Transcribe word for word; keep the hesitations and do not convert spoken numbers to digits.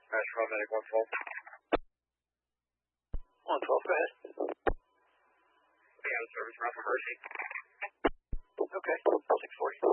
National Paramedic one twelve. one twelve, go ahead. We have a service run for Hershey. Okay, six forty.